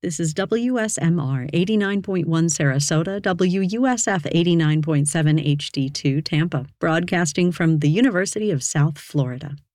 This is WSMR 89.1 Sarasota, WUSF 89.7 HD2 Tampa, broadcasting from the University of South Florida.